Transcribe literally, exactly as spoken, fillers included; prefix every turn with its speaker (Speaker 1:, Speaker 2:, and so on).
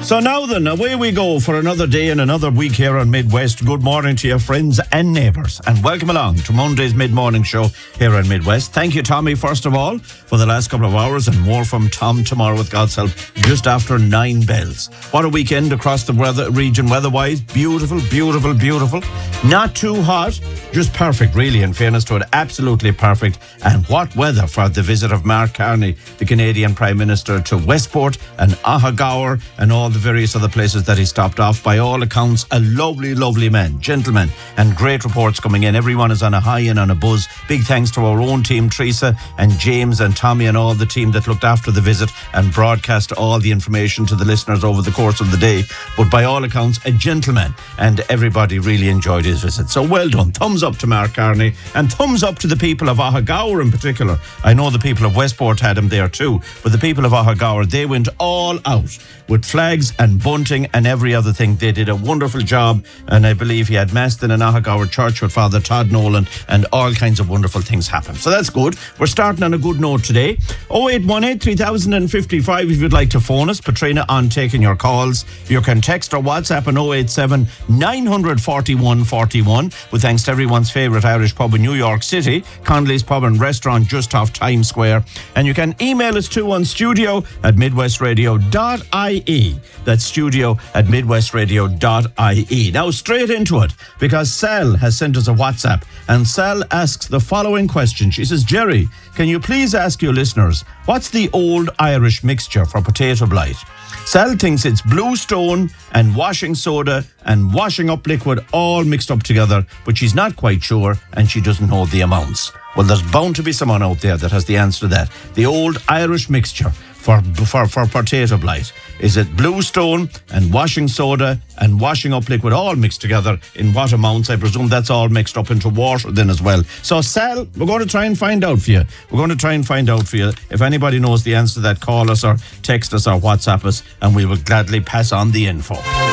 Speaker 1: So now then, away we go for another day and another week here on Midwest. Good morning to your friends and neighbours, and welcome along to Monday's mid-morning show here on Midwest. Thank you, Tommy, first of all, for the last couple of hours, and more from Tom tomorrow with God's help, just after nine bells. What a weekend across the weather region weather-wise. Beautiful, beautiful, beautiful. Not too hot, just perfect, really, in fairness to it. Absolutely perfect. And what weather for the visit of Mark Carney, the Canadian Prime Minister, to Westport and Ahagower and all the various other places that he stopped off. By all accounts, a lovely, lovely man, gentleman, and great reports coming in. Everyone is on a high and on a buzz. Big thanks to our own team, Teresa and James and Tommy and all the team that looked after the visit and broadcast all the information to the listeners over the course of the day. But by all accounts, a gentleman, and everybody really enjoyed his visit. So well done. Thumbs up to Mark Carney, and thumbs up to the people of Ahagower in particular. I know the people of Westport had him there too, but the people of Ahagower, they went all out with flags and bunting and every other thing. They did a wonderful job, and I believe he had mass in an Ahagower church with Father Todd Nolan, and all kinds of wonderful things happened. So that's good. We're starting on a good note today. oh eight one eight, three thousand fifty-five if you'd like to phone us. Patrina on taking your calls. You can text or WhatsApp on oh eight seven, nine four one, four one, with thanks to everyone's favourite Irish pub in New York City, Connolly's Pub and Restaurant just off Times Square. And you can email us too on studio at midwestradio dot I E. That's studio at midwestradio dot I E. Now straight into it, because Sal has sent us a WhatsApp, and Sal asks the following question. She says, Jerry, can you please ask your listeners, what's the old Irish mixture for potato blight? Sal thinks it's bluestone and washing soda and washing up liquid all mixed up together, but she's not quite sure and she doesn't know the amounts. Well, there's bound to be someone out there that has the answer to that. The old Irish mixture for for, for potato blight. Is it bluestone and washing soda and washing up liquid all mixed together? In what amounts? I presume that's all mixed up into water then as well. So, Sal, we're going to try and find out for you. We're going to try and find out for you. If anybody knows the answer to that, call us or text us or WhatsApp us, and we will gladly pass on the info.